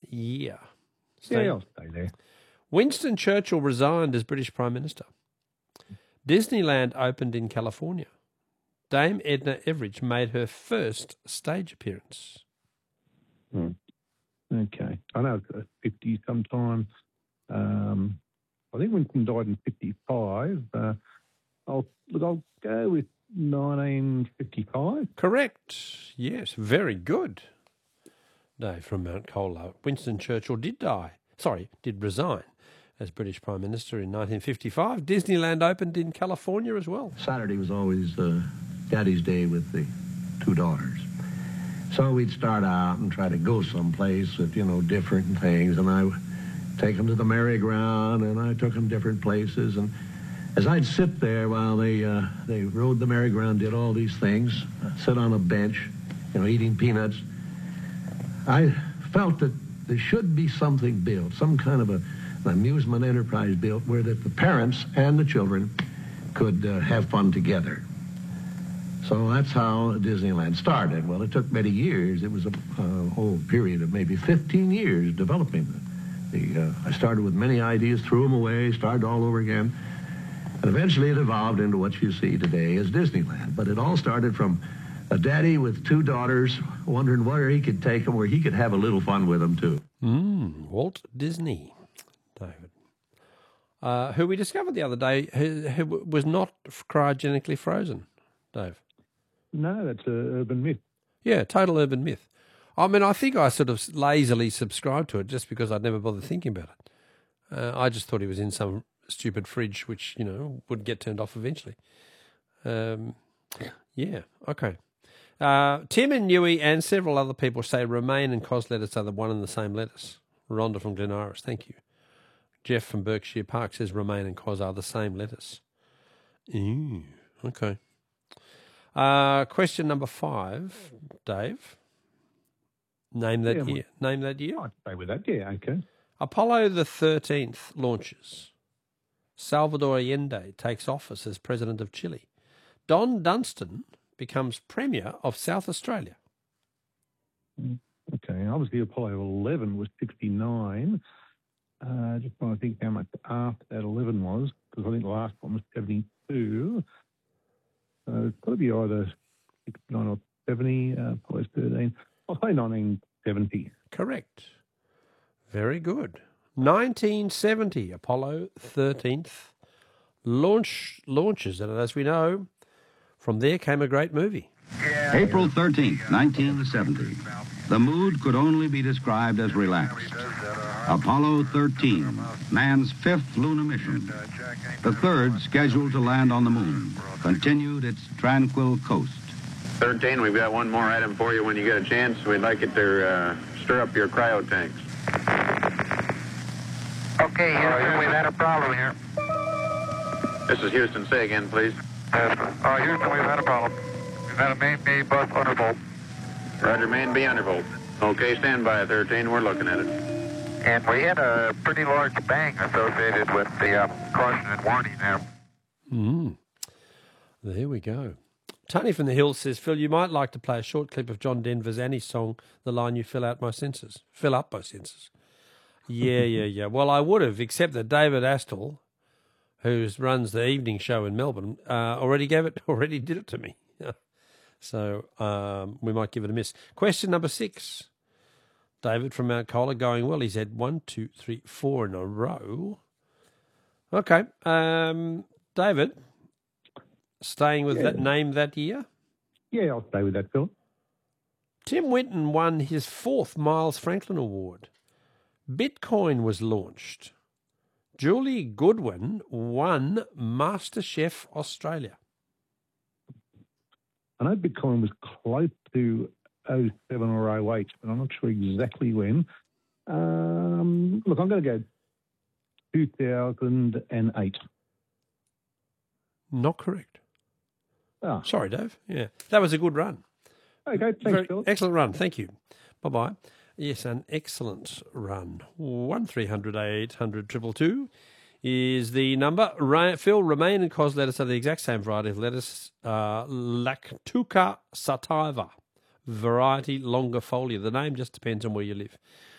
year? Yeah, I'll stay there. Winston Churchill resigned as British Prime Minister. Disneyland opened in California. Dame Edna Everage made her first stage appearance. Okay. I know it's 50 sometime. I think Winston died in 55. I'll go with 1955. Correct. Yes, very good. Dave from Mount Colah. Winston Churchill did resign as British Prime Minister in 1955. Disneyland opened in California as well. Saturday was always Daddy's Day with the two daughters. So we'd start out and try to go someplace with, different things. And I would take them to the merry-go-round, and I took them different places. And as I'd sit there while they rode the merry-go-round, did all these things, sit on a bench, eating peanuts, I felt that there should be something built, some kind of an amusement enterprise built where that the parents and the children could have fun together. So that's how Disneyland started. Well, it took many years. It was a whole period of maybe 15 years developing. I started with many ideas, threw them away, started all over again. And eventually it evolved into what you see today as Disneyland. But it all started from a daddy with two daughters wondering where he could take them, where he could have a little fun with them, too. Walt Disney, David. Who we discovered the other day who was not cryogenically frozen, Dave. No, that's an urban myth. Yeah, total urban myth. I mean, I think I sort of lazily subscribed to it just because I'd never bothered thinking about it. I just thought he was in some stupid fridge which, would get turned off eventually. Yeah, okay. Tim and Newey and several other people say Romaine and Cos lettuce are the one and the same lettuce. Rhonda from Glen Iris, thank you. Jeff from Berkshire Park says Romaine and Cos are the same lettuce. Okay. Question number 5, Dave. Name that year. Name that year. I'd stay with that. Yeah, okay. Apollo the 13th launches. Salvador Allende takes office as president of Chile. Don Dunstan becomes premier of South Australia. Okay, obviously Apollo 11 was 69. Just trying to think how much after that 11 was, because I think the last one was 72. So it's got to be either 69 or 70, Apollo 13. I'll say 1970. Correct. Very good. 1970, Apollo 13th launches, and as we know, from there came a great movie. April 13th, 1970. The mood could only be described as relaxed. Apollo 13, man's 5th lunar mission. The 3rd scheduled to land on the moon, continued its tranquil coast. 13, we've got one more item for you when you get a chance. We'd like it to stir up your cryo tanks. Okay, Houston, we've had a problem here. This is Houston. Say again, please. Houston, we've had a problem. We've had a main B bus undervolt. Roger, main B undervolt. Okay, stand by at 13. We're looking at it. And we had a pretty large bang associated with the caution and warning there. There we go. Tony from the Hills says, Phil, you might like to play a short clip of John Denver's Annie song, the line "You fill up my senses." Yeah. Well, I would have, except that David Astle, who runs the evening show in Melbourne, already did it to me. So we might give it a miss. Question number 6. David from Mount Colah going well. He's had 1, 2, 3, 4 in a row. Okay. David, staying with that name that year? Yeah, I'll stay with that, Phil. Tim Winton won his 4th Miles Franklin Award. Bitcoin was launched. Julie Goodwin won MasterChef Australia. I know Bitcoin was close to 07 or 08, but I'm not sure exactly when. Look, I'm going to go 2008. Not correct. Oh. Sorry, Dave. Yeah, that was a good run. Okay, thanks, Phil. Excellent run. Thank you. Bye-bye. Yes, an excellent run. 1300 800 222 is the number. Phil, Romaine and Cos lettuce are the exact same variety of lettuce. Lactuca sativa, variety longifolia. The name just depends on where you live.